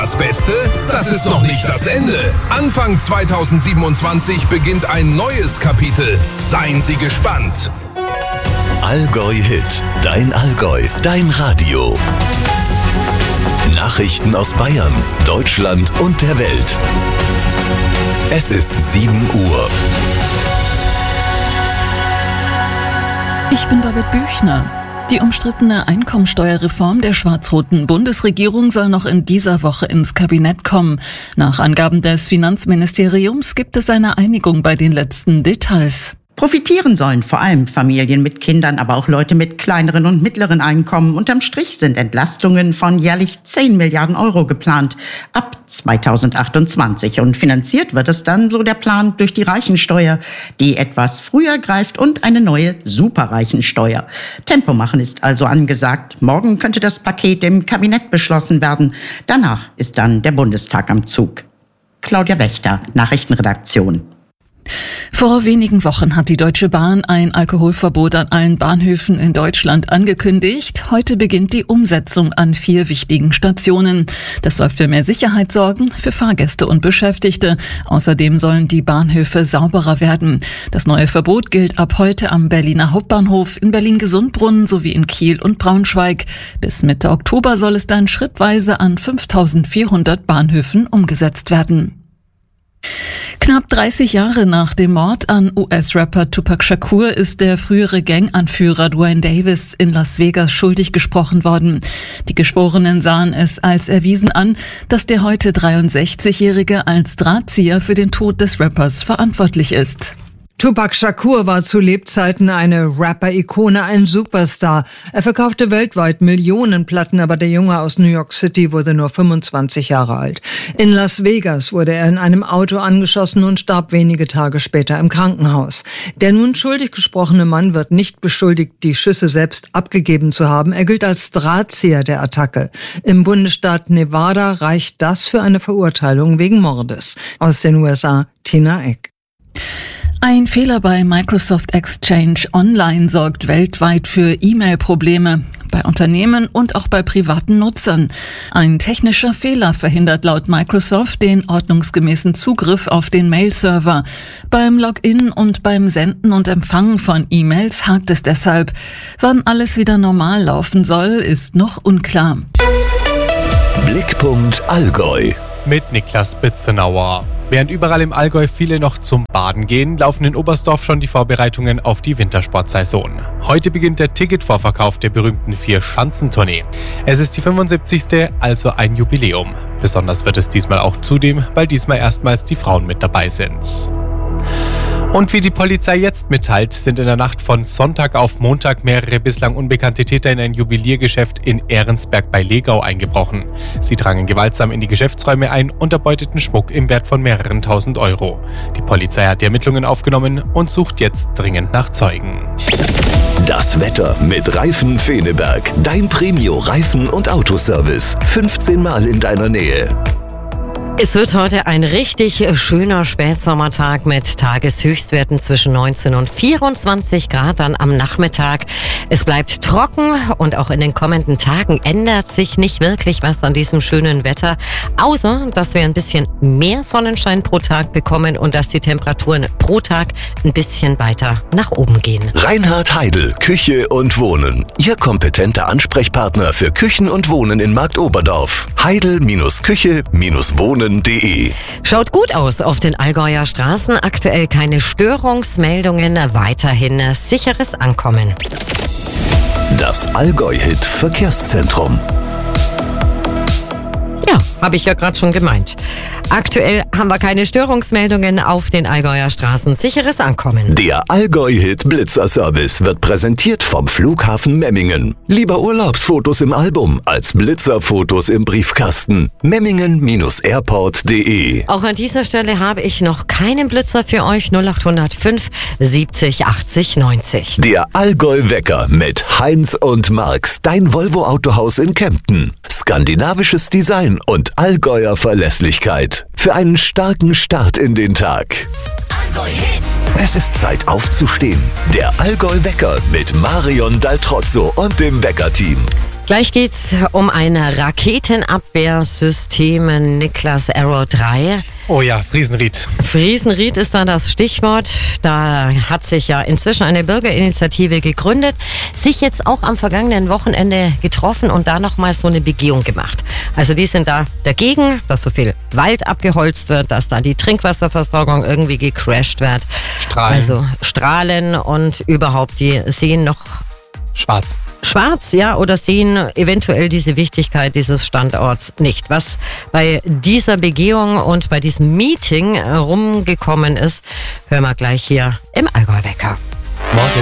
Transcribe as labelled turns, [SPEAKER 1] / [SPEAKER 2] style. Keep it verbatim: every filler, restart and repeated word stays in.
[SPEAKER 1] Das Beste, das ist noch nicht das Ende. Anfang zweitausendsiebenundzwanzig beginnt ein neues Kapitel. Seien Sie gespannt.
[SPEAKER 2] Allgäu Hit, dein Allgäu, dein Radio. Nachrichten aus Bayern, Deutschland und der Welt. Es ist sieben Uhr.
[SPEAKER 3] Ich bin Babette Büchner. Die umstrittene Einkommensteuerreform der schwarz-roten Bundesregierung soll noch in dieser Woche ins Kabinett kommen. Nach Angaben des Finanzministeriums gibt es eine Einigung bei den letzten Details.
[SPEAKER 4] Profitieren sollen vor allem Familien mit Kindern, aber auch Leute mit kleineren und mittleren Einkommen. Unterm Strich sind Entlastungen von jährlich zehn Milliarden Euro geplant ab zweitausendachtundzwanzig. Und finanziert wird es dann, so der Plan, durch die Reichensteuer, die etwas früher greift, und eine neue Superreichensteuer. Tempo machen ist also angesagt. Morgen könnte das Paket im Kabinett beschlossen werden. Danach ist dann der Bundestag am Zug. Claudia Wächter, Nachrichtenredaktion.
[SPEAKER 3] Vor wenigen Wochen hat die Deutsche Bahn ein Alkoholverbot an allen Bahnhöfen in Deutschland angekündigt. Heute beginnt die Umsetzung an vier wichtigen Stationen. Das soll für mehr Sicherheit sorgen, für Fahrgäste und Beschäftigte. Außerdem sollen die Bahnhöfe sauberer werden. Das neue Verbot gilt ab heute am Berliner Hauptbahnhof, in Berlin-Gesundbrunnen sowie in Kiel und Braunschweig. Bis Mitte Oktober soll es dann schrittweise an fünftausendvierhundert Bahnhöfen umgesetzt werden. Knapp dreißig Jahre nach dem Mord an U S-Rapper Tupac Shakur ist der frühere Ganganführer Duane Davis in Las Vegas schuldig gesprochen worden. Die Geschworenen sahen es als erwiesen an, dass der heute dreiundsechzigjährige als Drahtzieher für den Tod des Rappers verantwortlich ist.
[SPEAKER 5] Tupac Shakur war zu Lebzeiten eine Rapper-Ikone, ein Superstar. Er verkaufte weltweit Millionen Platten, aber der Junge aus New York City wurde nur fünfundzwanzig Jahre alt. In Las Vegas wurde er in einem Auto angeschossen und starb wenige Tage später im Krankenhaus. Der nun schuldig gesprochene Mann wird nicht beschuldigt, die Schüsse selbst abgegeben zu haben. Er gilt als Drahtzieher der Attacke. Im Bundesstaat Nevada reicht das für eine Verurteilung wegen Mordes. Aus den U S A, Tina Eck.
[SPEAKER 3] Ein Fehler bei Microsoft Exchange Online sorgt weltweit für E-Mail-Probleme, bei Unternehmen und auch bei privaten Nutzern. Ein technischer Fehler verhindert laut Microsoft den ordnungsgemäßen Zugriff auf den Mail-Server. Beim Login und beim Senden und Empfangen von E-Mails hakt es deshalb. Wann alles wieder normal laufen soll, ist noch unklar.
[SPEAKER 2] Blickpunkt Allgäu
[SPEAKER 6] mit Niklas Bitzenauer. Während überall im Allgäu viele noch zum Baden gehen, laufen in Oberstdorf schon die Vorbereitungen auf die Wintersportsaison. Heute beginnt der Ticketvorverkauf der berühmten Vier-Schanzentournee. Es ist die fünfundsiebzigste, also ein Jubiläum. Besonders wird es diesmal auch zudem, weil diesmal erstmals die Frauen mit dabei sind. Und wie die Polizei jetzt mitteilt, sind in der Nacht von Sonntag auf Montag mehrere bislang unbekannte Täter in ein Juweliergeschäft in Ehrensberg bei Legau eingebrochen. Sie drangen gewaltsam in die Geschäftsräume ein und erbeuteten Schmuck im Wert von mehreren tausend Euro. Die Polizei hat die Ermittlungen aufgenommen und sucht jetzt dringend nach Zeugen.
[SPEAKER 2] Das Wetter mit Reifen Feneberg. Dein Premio-Reifen- und Autoservice. fünfzehn Mal in deiner Nähe.
[SPEAKER 7] Es wird heute ein richtig schöner Spätsommertag mit Tageshöchstwerten zwischen neunzehn und vierundzwanzig Grad dann am Nachmittag. Es bleibt trocken und auch in den kommenden Tagen ändert sich nicht wirklich was an diesem schönen Wetter, außer dass wir ein bisschen mehr Sonnenschein pro Tag bekommen und dass die Temperaturen pro Tag ein bisschen weiter nach oben gehen.
[SPEAKER 2] Reinhard Heidel, Küche und Wohnen. Ihr kompetenter Ansprechpartner für Küchen und Wohnen in Marktoberdorf. Heidel-Küche-Wohnen punkt de.
[SPEAKER 7] Schaut gut aus auf den Allgäuer Straßen. Aktuell keine Störungsmeldungen, weiterhin sicheres Ankommen.
[SPEAKER 2] Das Allgäu-Hit Verkehrszentrum.
[SPEAKER 7] Ja, habe ich ja gerade schon gemeint. Aktuell haben wir keine Störungsmeldungen auf den Allgäuer Straßen. Sicheres Ankommen.
[SPEAKER 2] Der Allgäu-Hit Blitzer-Service wird präsentiert vom Flughafen Memmingen. Lieber Urlaubsfotos im Album als Blitzerfotos im Briefkasten. Memmingen Airport punkt de.
[SPEAKER 7] Auch an dieser Stelle habe ich noch keinen Blitzer für euch. null acht null fünf siebzig achtzig neunzig.
[SPEAKER 2] Der Allgäu-Wecker mit Heinz und Marx. Dein Volvo-Autohaus in Kempten. Skandinavisches Design und Allgäuer Verlässlichkeit. Für einen starken Start in den Tag.
[SPEAKER 8] Allgäu-Hit.
[SPEAKER 2] Es ist Zeit aufzustehen. Der Allgäu-Wecker mit Marion Daltrozzo und dem Wecker-Team.
[SPEAKER 7] Gleich geht's um ein Raketenabwehrsystem Niklas Arrow drei.
[SPEAKER 6] Oh ja, Friesenried.
[SPEAKER 7] Friesenried ist da das Stichwort. Da hat sich ja inzwischen eine Bürgerinitiative gegründet, sich jetzt auch am vergangenen Wochenende getroffen und da nochmal so eine Begehung gemacht. Also die sind da dagegen, dass so viel Wald abgeholzt wird, dass da die Trinkwasserversorgung irgendwie gecrasht wird.
[SPEAKER 6] Strahlen.
[SPEAKER 7] Also Strahlen und überhaupt, die sehen noch
[SPEAKER 6] Schwarz.
[SPEAKER 7] Schwarz, ja, oder sehen eventuell diese Wichtigkeit dieses Standorts nicht. Was bei dieser Begehung und bei diesem Meeting rumgekommen ist, hören wir gleich hier im Allgäu-Wecker.
[SPEAKER 6] Morgen.